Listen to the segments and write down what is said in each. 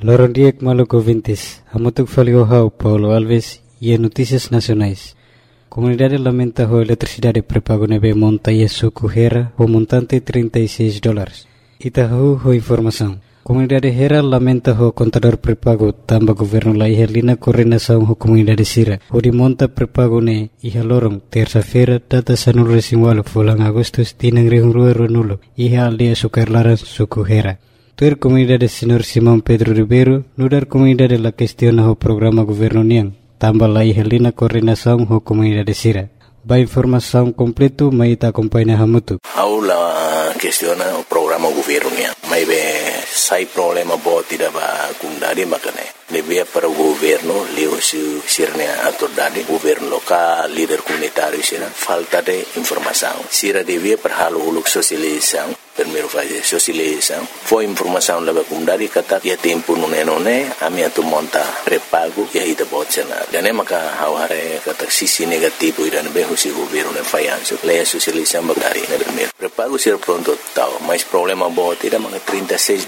Lorondiek Maluco Vintes, Hamutuk Faliohau, Paulo Alves e Notícias Nacionais. Comunidade lamenta a eletricidade pré-pago neve monta e suco Hera o montante $36. Itahu ho informação. Comunidade Hera lamenta o contador pré-pago tamba governo la ihalina coordenação ho comunidade Sira. O de monta pré-pago ne iha lorong terça-feira data sanul resinwalo fulang Agustus tinang rihungrua nulo iha aldia sukarlaran suco Hera. Tuer comunidade Senhor Simão Pedro Ribeiro, nudar comunidade la questiona o programa governo niang, tambah la ihalina coordenação ho comunidade Sira. Ba informação completo mai ta acompanha hamutu. Aula questiona o programa governo niang. Mai be sai problema boti da ba kundari makane. Lebih para o governo leo sirnya autoridade governo local líder comunitário sira falta de informação. Sira devia para halo uluk sosialização. Primeiro fase sosialização. Foi informação leva comunidade kata ya tempo nune ami atu monta pré-pago ya ita botsena. Dan maka haware kata sisi negativo idan be husi governo ne fayanso. Leia sosialização bagari na primeiro. Pré-pago sira pronto tau, mas problema bot ida mga $36.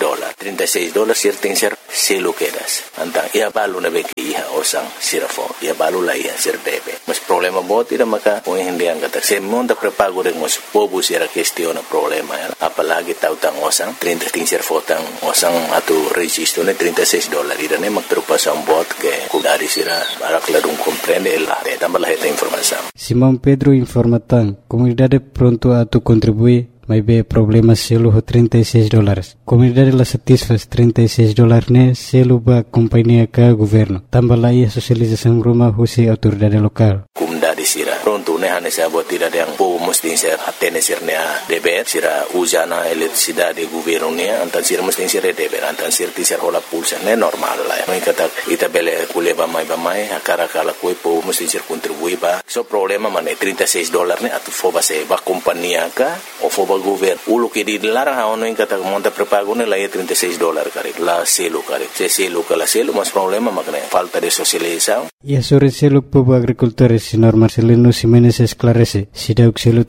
$36 sir tem ser selo quedas. Antang ia balu na be iha osang sira fo. Ia balu la iha sir debe. Mas problema bot ida maka o hindi ang kata se monta pré-pago rek mos pobu sira questiona problema ya. Apalagi tahu tang osang 30 tingser fotang osang atau registro ne $36 irane magpreocupação bot que kudari sira para clarung comprende la tambah la esta informação. Simão Pedro informa tang comunidade pronto a tu contribuir mas be problema selo ho $36. Comunidade la satisfaz $36 ne selo ba companhia ka governo. Tambah la ia sosialização rumah husi autoridade lokal. Comunidade sira pronto ne hane sa bot tidak yang po mesti ser atene sirnya deber sira usana eletricidade governo ne antan sira mesti sira deber antan sira tisar hola pulsa ne normal la. Mai kata ita bele kuleba mai akara kala koi po mesti sir contribui ba. So problema mane $36 ne atu foba se ba companhia ka o foba governo ulo que di larang ha ono kata monta pré-pago ne la $36 kare la selo kare se selo kala selo mas problema makne falta de socialização. E sobre selo povo agricultores senhor Marcelino Ximenes esclarece se dá o selo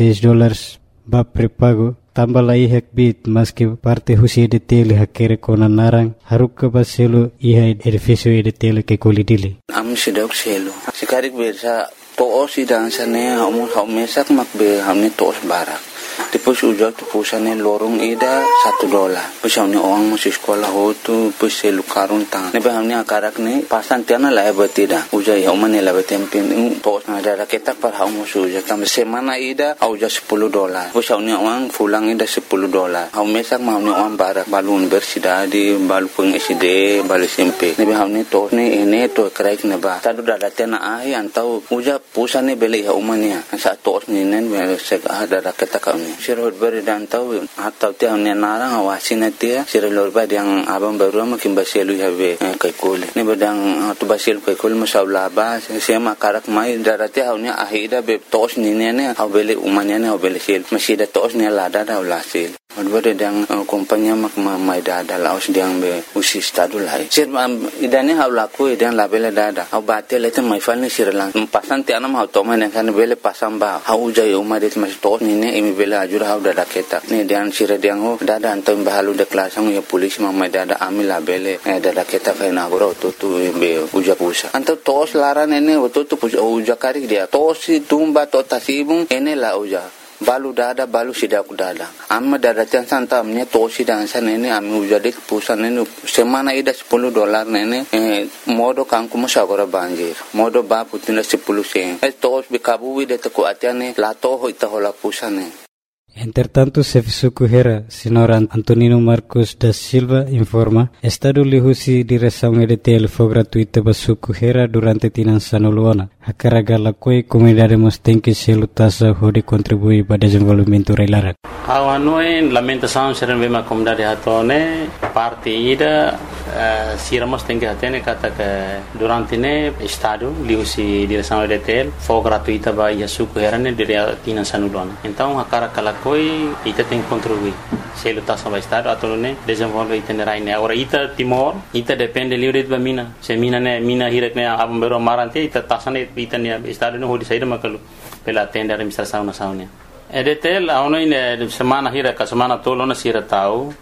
$36 ba pré-pago tambah la ihak bit mas que parte husi de tele hakere kona narang haruk ka ba selo iha edifício de tele que kolidili am sidau selo sikarik bersa to osidang sane hamun mesak makbe hamne tos barak. Depois ujak tu pusane lorong ida $1. Pusane orang masih sekolah hotu pusai lukarun tang. Nebe hamne akarak ne pasan tiana la betida. Ujak ya umane la betempin tos ada ketak par hamu ujak tam semana ida ujak $10. Pusane orang fulang ida $10. Hau mesak hamne orang barak balun bersida di balu peng SD balu SMP. Nebe hamne tos ne ene to kraik neba. Tadu dada tiana ahi antau ujak pusane beli ya umane. Sa tos ni nen sek ada ketak kami. Sirot beri dan tahu atau tiang ni narang awasin dia sirot beri yang abang baru makin basilu habe kaikul ni bedang tu basilu kaikul masalah bah saya makarak mai darati haunya ahida be tos ni ne hau beli umanya ne hau beli sil masih ada tos ni lada dah ulasil. Beri yang kompanya mak mai dada laos diang be usi stadu lai. Sir idane hau laku idane labele dada hau batel itu mai fal ni sirlang pasan tiang nama hau toman yang kan beli pasang bah hau jai umarit masih tos ni ne imi beli ajur hau dada keta ni dian sira diang ho dada anto bahalu de klasang ya polisi mamai dada amil labele dada keta kai nagoro tu be uja pusa anto tos laran ene tu uja kari dia tosi tumba to tasibung ene la uja balu dada balu sidak dada amma dada tiang santa amnya tosi dan san ene ami uja dik pusan ene semana ida $10 nene modo kangku masagora banjir modo ba putina 10 sen tos be kabu de to atiane la to ho ita hola pusane. Entretanto, Sefisuku Hera, senhor Antonino Marcos da Silva, informa, Estado lihusi direção EDTL foi gratuita para Suku Hera durante Tinan Sanuluana. A carga la coi comunidade tem que se lutasa de contribuir para o desenvolvimento reilara. A noi lamentação ser uma comunidade hatone parte ida siramos tem que atene kata que durante ne Estado lihusi direção EDTL foi gratuita para Suku Hera ne dire Tinan Sanuluana. Então a carga la coi ita tem que contribuir. Se lutas sama Estado atau ne desenvolve itinerário ne. Agora ita Timor ita depende livre de mina. Se mina hirak ne abang baru marante ita tasane ita ne Estado ne hodi saída makalu pela tenda administração nacional. EDTL a ono ine semana hirak semana tolo na sira tau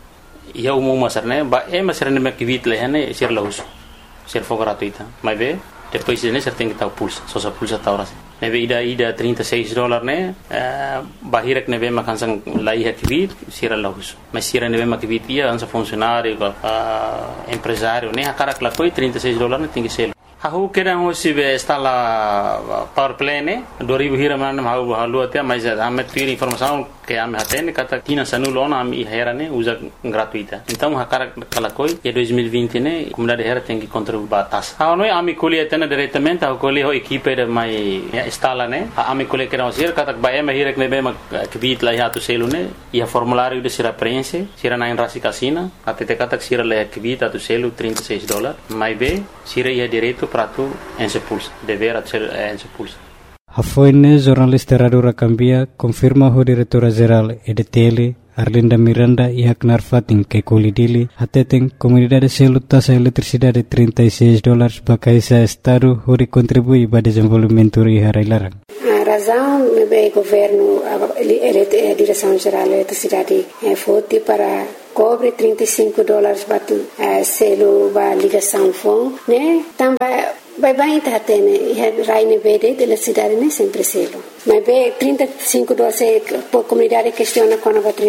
ia umum masar né ba masar né makivit leh né ser lahus ser for gratuita mas be depois né ser tem que tal pulsa só sa pulsa tauras né be ida $36 né bahirak né be makansang lai hakivit ser lahus mas ser né be makivit ia ansa funcionário empresário né akarak la foi $36 né tem que ser Aku kira hoje está lá power play né 2000 hira mana halu até mas a me tira informação que a me atende kata tina sanulona a me hera né usa gratuita então a cara aquela coisa e 2020 né comunidade hera tem que contribuir batas a não é a me colhe até diretamente a colhe a equipe de mai instala né a me colhe que não ser kata vai me hira que bem que bit lá já tu selo né e a formulário de sira preenche sira na enrasi casina até kata sira lá que bit tu selo $36 mais bem sira ia direito para tu expulsa dever ser expulsa. A foine jornalista Radura Cambia confirma o diretora-geral EDTL Arlinda Miranda e Haknar Fatin que colidili até tem comunidade selo taxa eletricidade $36 para caisa estado onde contribui para desenvolvimento e harailarang. A razão é governo a direção geral da eletricidade foi para cobre $35 para selo para ligação phone né também vai então tem raine verde da cidade né sempre selo mas bem $35 por comunidade questiona quando vai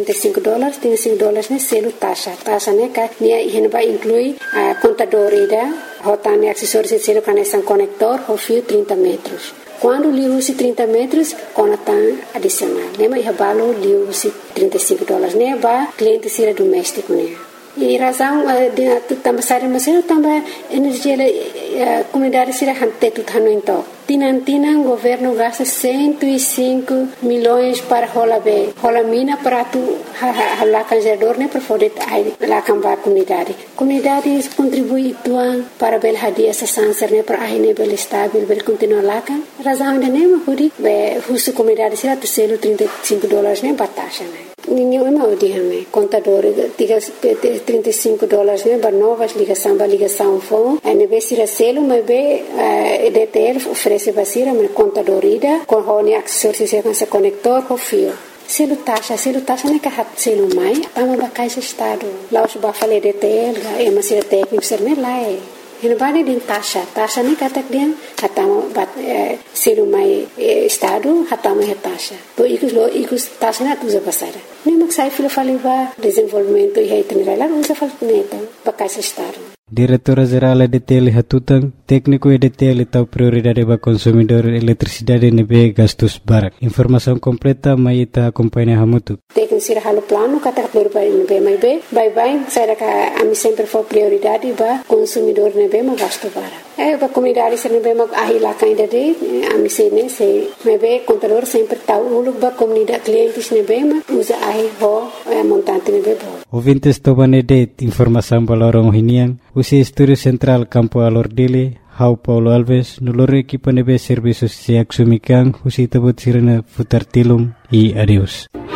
$35 né selo taxa né que né vai incluir a contador ida rotane acessórios de selo conexão conector ou fio 30 metros quando li usi 30 metros conatan adicional né mas balo li usi $35 né ba cliente sira doméstico né e razão de também sair mas eu também energia comunidade sira hante tudo hano então Tinan governo gasta 105 milhões para rola mina para tu lá canjador né para poder lá cambar comunidade contribui tuan para bel hadia essa sanser né para aí né bel estável bel continuar lá kan razão de né hudi be husu comunidade sira tu selo $35 né batasha né ninguém é mal de hame contador diga $35 né para novas ligação phone é né sira selo mas be EDTL oferece basira mas contador ida com hone acessórios com esse conector com fio selo taxa né que hat selo mai tama ba caixa estado lá os ba falei EDTL é mas sira técnico ser né lá é Hinabani din taxa ni katak dia hatama bat selo mai estado hatama he taxa to ikus taxa na tuza pasara ni maksai filo faliva desenvolvimento e itinerário lá usa falneta ba caixa estado Diretora-geral EDTL Hatutang, técnico EDTL tahu prioridade para consumidor eletricidade nebe gastos barak. Informação completa mai ita acompanha hamutu. Técnico sira halu plano kata prioridade nebe mai be, bye saya ka ami sempre for prioridade para consumidor nebe ma gasto barak. Para comunidade sira nebe ma ahila kainda de ami sene se nebe contador sempre tahu uluk ba comunidade clientes nebe ma usa ahi ho montante nebe bo. Ouvintes tobanede informação balorong hinian. Usi Estúdio Central Campo Alordile, Hau Paulo Alves, noloro equipa nebe serviços se axumikan, usi tabut sirena futar tilum e adeus.